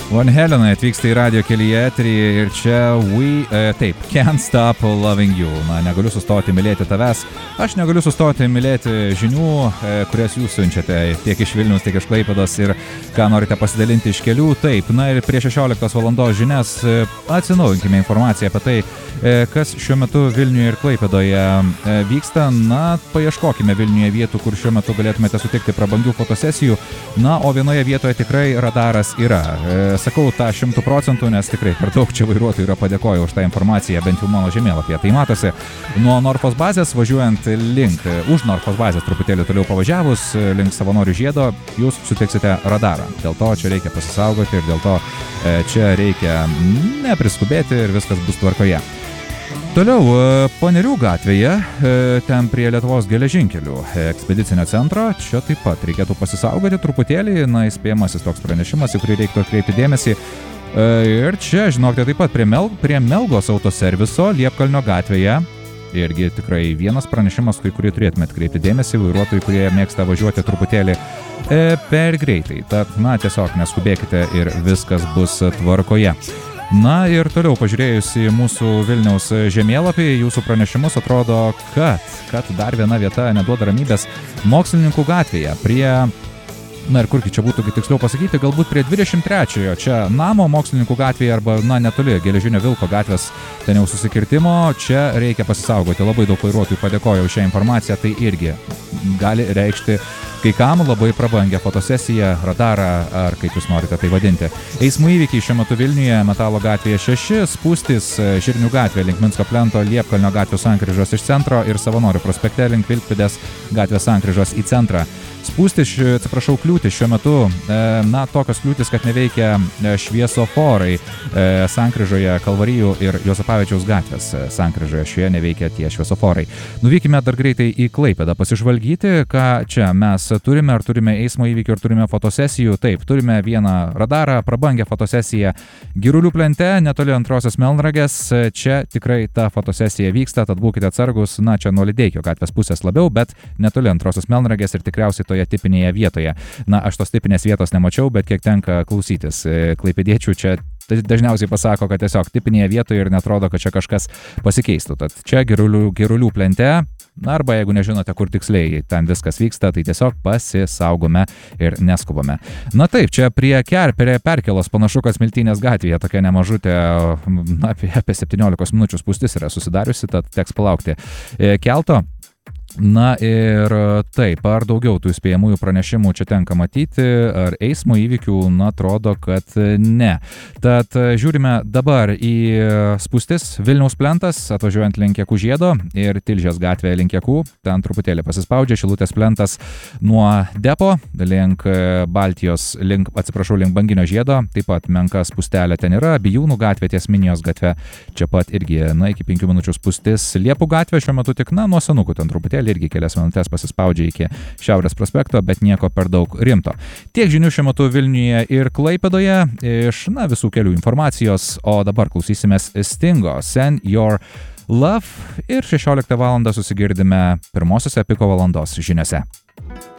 Van Halenai atvyksta į radio kelyje eterį ir čia Can't Stop Loving You. Na, negaliu sustoti mylėti tavęs. Aš negaliu sustoti mylėti žinių, kurias jūs siunčiate tiek iš Vilniaus, tiek iš Klaipėdos ir ką norite pasidalinti iš kelių. Taip, na ir prie 16 valandos žinias atsinaujinkime informaciją apie tai, kas šiuo metu Vilniuje ir Klaipėdoje vyksta. Na, paieškokime Vilniuje vietų, kur šiuo metu galėtumėte sutikti prabangių fotosesijų. Na, o vienoje vietoje tikrai radaras yra. Sakau tą 100%, nes tikrai per daug čia vairuotojų yra padėkoję už tą informaciją, bent jau mano žemėlapyje. Tai matosi, nuo Norfos bazės važiuojant link, už Norfos bazės truputėlį toliau pavažiavus, link Savanorių žiedo, jūs sutiksite radarą. Dėl to čia reikia pasisaugoti ir dėl to čia reikia nepriskubėti ir viskas bus tvarkoje. Toliau, Panerių gatvėje, ten prie Lietuvos geležinkelių ekspedicinio centro, čia taip pat reikėtų pasisaugoti truputėlį, na, įspėjamasis toks pranešimas, į kurį reiktų atkreipti dėmesį. Ir čia, žinokite, taip pat prie Melgos autoserviso Liepkalnio gatvėje, irgi tikrai vienas pranešimas, kurį turėtumėte atkreipti dėmesį, vairuotojai, kurie mėgsta važiuoti truputėlį per greitai. Tad, na, tiesiog neskubėkite ir viskas bus tvarkoje. Na ir toliau pažiūrėjus į mūsų Vilniaus žemėlapį, jūsų pranešimus atrodo, kad dar viena vieta neduoda ramybės Mokslininkų gatvėje prie, na ir kurgi čia būtų tiksliau pasakyti, galbūt prie 23-ojo čia namo Mokslininkų gatvėje arba, na, netoli Geležinio Vilko gatvės ten jau susikirtimo, čia reikia pasisaugoti. Labai daug vairuotojų padėkojo už šią informaciją, tai irgi gali reikšti kai kam labai prabangę fotosesiją, radarą ar kaip jūs norite tai vadinti. Eismo įvykiai šiuo metu Vilniuje, Metalo gatvėje 6, spūstys Žirnių gatvė link Minsko plento, Liepkalnio gatvės sankryžos iš centro ir Savanorių prospekte link Vilkpėdės gatvės sankryžos į centrą. Spūstys, kliūtis šiuo metu, na, tokios kliūtis, kad neveikia šviesoforai sankryžoje Kalvarijų ir Juozapavičiaus gatvės sankryžoje, šioje neveikia tie šviesoforai. Nuvykime dar greitai į Klaipėdą pasižvalgyti, ką čia mes turime, ar turime eismo įvykių, ar turime fotosesijų. Taip, turime vieną radarą, prabangę fotosesiją Girulių plente, netoli Antrosios Melnragės. Čia tikrai ta fotosesija vyksta, tad būkite atsargus, na, čia nuo Lideikio gatvės pusės labiau, bet netoli Antrosios Melnragės ir tikriausiai toje tipinėje vietoje. Na, aš tos tipinės vietos nemačiau, bet kiek tenka klausytis klaipėdiečių, čia dažniausiai pasako, kad tiesiog tipinėje vietoje ir netrodo, kad čia kažkas pasikeistų. Tad čia Girulių plente, na, arba jeigu nežinote, kur tiksliai ten viskas vyksta, tai tiesiog pasisaugome ir neskubame. Na taip, čia prie Perkėlos panašu, kad Smiltynės gatvėje tokia nemažutė, apie 17 minučių spūstis yra susidariusi, tad teks palaukti kelto. Na ir taip, ar daugiau tų įspėjamųjų pranešimų čia tenka matyti, ar eismo įvykių, na, atrodo, kad ne. Tad žiūrime dabar į spūstis Vilniaus plentas, atvažiuojant link Jakų žiedo ir Tilžės gatvėje link Jakų, ten truputėlį pasispaudžia, Šilutės plentas nuo depo, link link Banginio žiedo, taip pat menka spūstelė ten yra, Bijūnų gatvė ties Minijos gatve, čia pat irgi, na, iki 5 minučių spūstis, Liepų gatvė šiuo metu tik, na, nuo senukų ten truputėlį irgi kelias minutės pasispaudžia iki Šiaurės prospekto, bet nieko per daug rimto. Tiek žinių šiuo metu Vilniuje ir Klaipėdoje iš, na, visų kelių informacijos, o dabar klausysimės Stingo Send Your Love ir 16 valandą susigirdime pirmosiose piko valandos žiniose.